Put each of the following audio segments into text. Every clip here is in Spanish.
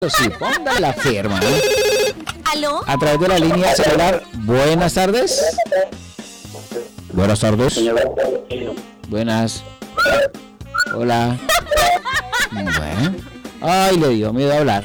Sí, póngale la firma, ¿eh? ¿Aló? A través de la línea celular. Buenas tardes. Buenas tardes. Buenas. Hola. Bueno. Ay, le dio miedo a hablar.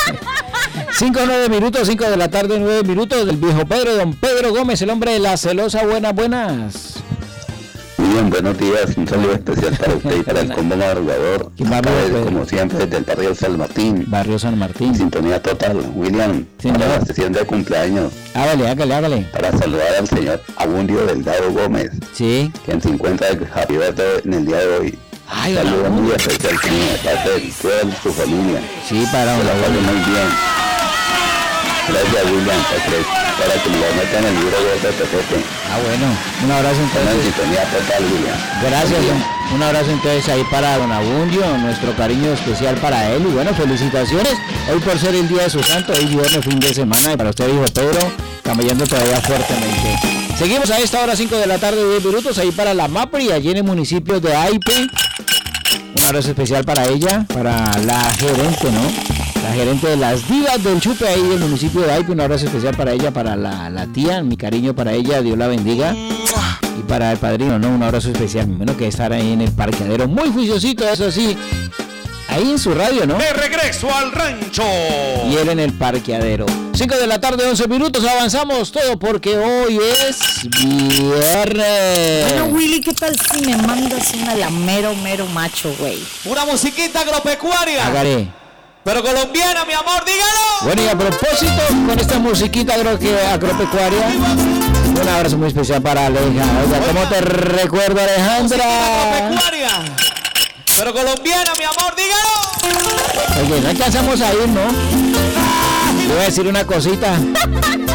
5 minutos, 5 de la tarde, 9 minutos del viejo Pedro, don Pedro Gómez, el hombre de la celosa. Buenas. Muy bien, buenos días, un saludo especial para usted y para el combo madrugador. Como siempre, desde el barrio San Martín. Barrio San Martín. Sintonía total, William, Señor. para la sesión de cumpleaños. Hágale. Para saludar al señor Abundio Delgado Gómez, Sí. quien se encuentra de Happy Birthday en el día de hoy. Ay, Saludos hola. muy especial de parte de toda su familia. Sí, para Que la hola. pase muy bien. Gracias, William, para que me lo meta en el libro de Pepepe. Ah, bueno. Un abrazo Una entonces. sintonía total, William. Gracias, un abrazo entonces ahí para don Abundio, nuestro cariño especial para él y bueno, felicitaciones hoy por ser el día de su santo, hoy viernes, fin de semana y para usted, hijo Pedro, camellando todavía fuertemente. Seguimos a esta hora 5 de la tarde, 10 minutos ahí para la MAPRI, allí en el municipio de Aipe. Un abrazo especial para ella, para la gerente, ¿no? La gerente de las divas del chupe ahí del municipio de Aipe, un abrazo especial para ella, para la tía, mi cariño para ella, Dios la bendiga. Y para el padrino, ¿no? Un abrazo especial, bueno, que estar ahí en el parqueadero, muy juiciosito, eso sí, ahí en su radio, ¿no? De regreso al rancho. Y él en el parqueadero. 5 de la tarde, 11 minutos, avanzamos todo porque hoy es viernes. Bueno, Willy, ¿qué tal si me mandas una la mero macho, güey? Una musiquita agropecuaria. Hágale. Pero colombiana, mi amor, dígalo. Bueno, y a propósito, con esta musiquita agropecuaria, un abrazo muy especial para Alejandra. Oiga, ¿cómo te recuerdo, Musiquita Alejandra? agropecuaria. Pero colombiana, mi amor, dígalo. Oye, no alcanzamos a ir, ¿no? Le voy a decir una cosita.